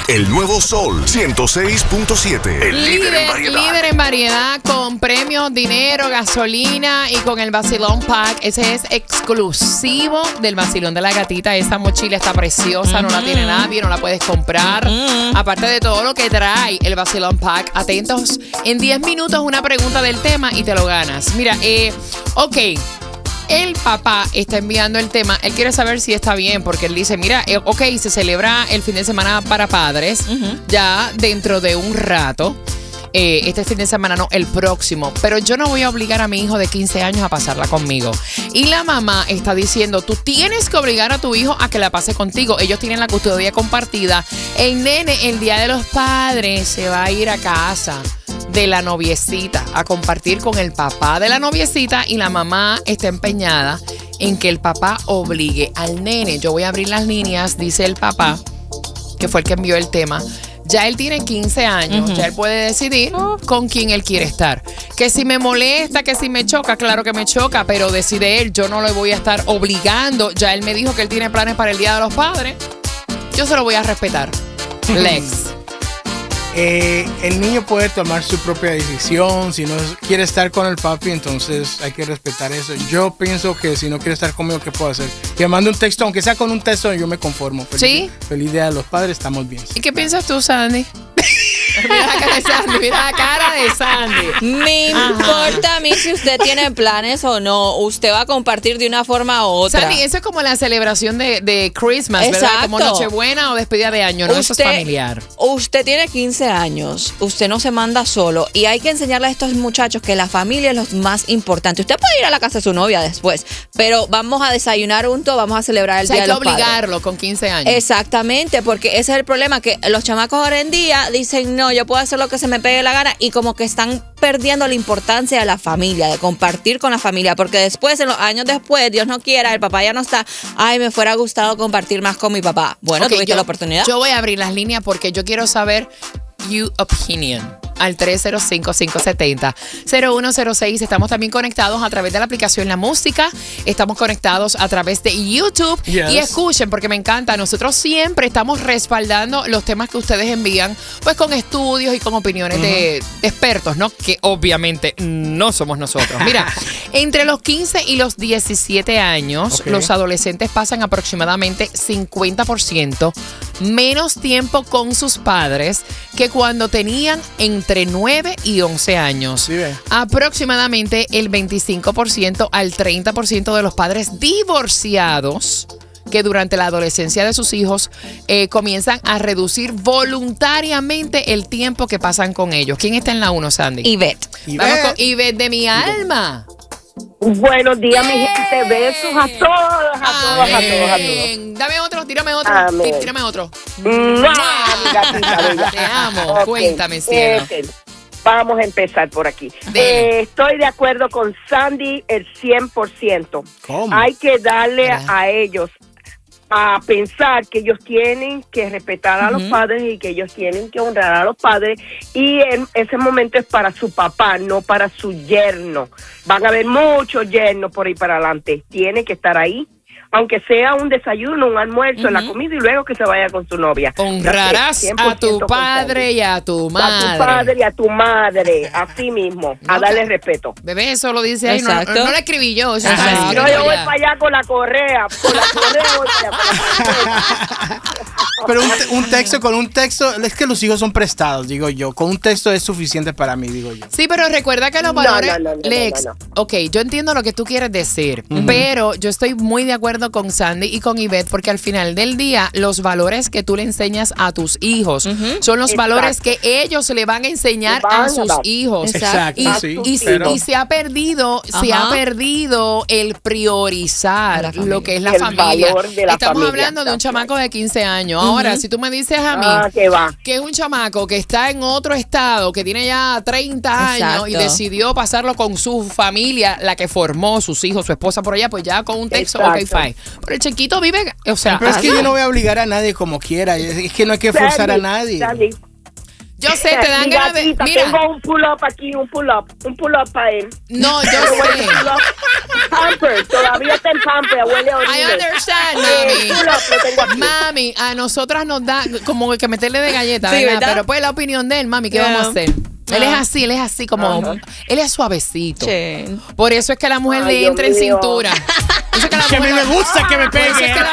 El nuevo Sol 106.7. El líder en variedad, con premios, dinero, gasolina y con el Vacilón Pack. Ese es exclusivo del Vacilón de la Gatita. Esta mochila está preciosa, no la tiene nadie, no la puedes comprar. Aparte de todo lo que trae el Vacilón Pack. Atentos, en 10 minutos una pregunta del tema y te lo ganas. Mira, ok. El papá está enviando el tema. Él quiere saber si está bien, porque él dice, mira, ok, se celebra el fin de semana para padres ya dentro de un rato. Este fin de semana no, el próximo. Pero yo no voy a obligar a mi hijo de 15 años a pasarla conmigo. Y la mamá está diciendo, tú tienes que obligar a tu hijo a que la pase contigo. Ellos tienen la custodia compartida. El nene, el día de los padres, se va a ir a casa de la noviecita a compartir con el papá de la noviecita, y la mamá está empeñada en que el papá obligue al nene. Yo voy a abrir las líneas, dice el papá, que fue el que envió el tema. Ya él tiene 15 años, ya él puede decidir con quién él quiere estar. Que si me molesta, que si me choca, claro que me choca, pero decide él, yo no le voy a estar obligando. Ya él me dijo que él tiene planes para el Día de los Padres. Yo se lo voy a respetar. Lex. El niño puede tomar su propia decisión. Si no quiere estar con el papi, entonces hay que respetar eso. Yo pienso que si no quiere estar conmigo, ¿qué puedo hacer? Que mande un texto, aunque sea con un texto, yo me conformo. Feliz Día de los Padres, estamos bien. ¿Y qué piensas tú, Sandy? Mira la cara de Sandy, mira la cara de Sandy. Me importa a mí si usted tiene planes o no. Usted va a compartir de una forma u otra. Sandy, eso es como la celebración de Christmas, ¿verdad? Exacto. Como Nochebuena o despedida de año, ¿no? Eso es familiar. Usted tiene 15 años, usted no se manda solo, y hay que enseñarle a estos muchachos que la familia es lo más importante. Usted puede ir a la casa de su novia después, pero vamos a desayunar juntos, vamos a celebrar el Día de los Padres. Hay que obligarlo con 15 años. Exactamente, porque ese es el problema, que los chamacos ahora en día dicen, no, yo puedo hacer lo que se me pegue la gana, y como que están perdiendo la importancia de la familia, de compartir con la familia, porque después, en los años después, Dios no quiera, el papá ya no está, ay, me fuera gustado compartir más con mi papá. Bueno, tuviste la oportunidad. Yo voy a abrir las líneas porque yo quiero saber your opinion al 305-570-0106. Estamos también conectados a través de la aplicación La Música. Estamos conectados a través de YouTube. Yes. Y escuchen, porque me encanta. Nosotros siempre estamos respaldando los temas que ustedes envían, pues con estudios y con opiniones de expertos, ¿no? Que obviamente no somos nosotros. Mira, entre los 15 y los 17 años, los adolescentes pasan aproximadamente 50% menos tiempo con sus padres que cuando tenían entre 9 y 11 años. Sí, aproximadamente el 25% al 30% de los padres divorciados que durante la adolescencia de sus hijos comienzan a reducir voluntariamente el tiempo que pasan con ellos. ¿Quién está en la 1, Sandy? Ivette. Vamos con Ivette de mi alma. Buenos días, mi gente. Besos a todos, a todos. Dame otro, tírame otro. Amén. Tírame otro. Mi gatita bella. Te amo. Ok. Cuéntame, cielo. Vamos a empezar por aquí. Estoy de acuerdo con Sandy el 100%. ¿Cómo? Hay que darle a ellos a pensar que ellos tienen que respetar a los padres y que ellos tienen que honrar a los padres, y en ese momento es para su papá, no para su yerno. Van a haber muchos yernos por ahí para adelante. Tiene que estar ahí, aunque sea un desayuno, un almuerzo, la comida, y luego que se vaya con su novia. Honrarás a tu padre y a tu madre. A tu padre y a tu madre, así mismo, a darle respeto. Bebé, eso lo dice ahí, no lo escribí yo. Eso No, yo voy para allá con la correa, voy para allá. Pero un texto con un texto, es que los hijos son prestados, digo yo. Con un texto es suficiente para mí, digo yo. Sí, pero recuerda que los valores, Lex, no. Ok, yo entiendo lo que tú quieres decir, pero yo estoy muy de acuerdo con Sandy y con Ivette, porque al final del día, los valores que tú le enseñas a tus hijos son los valores que ellos le van a enseñar a sus hijos. Exacto, Y se ha perdido, el priorizar lo que es la familia. Estamos hablando de un chamaco de 15 años. Ahora, si tú me dices a mí que es un chamaco que está en otro estado, que tiene ya 30 años y decidió pasarlo con su familia, la que formó, sus hijos, su esposa por allá, pues ya con un texto, ok, fine. Pero el chiquito vive, o sea... Pero es que yo no voy a obligar a nadie como quiera. Es que no hay que forzar a nadie. Yo sé, te dan Mi ganas de... gatita, Mira, tengo un pull-up aquí, un pull-up para él. no, yo sé. Pamper, todavía está en Pamper, huele a I orines. understand, El pull-up lo tengo aquí. mami. A nosotras nos da como que meterle de galleta, Sí, ¿verdad? ¿verdad? Pero pues la opinión de él, mami, ¿qué vamos a hacer? Él es así como... Él es suavecito. Sí. Por eso es que a la mujer Ay, le Dios entra en mío. cintura. Por eso es que a la Que a mí mujer- me gusta que me Por eso es pegue. que la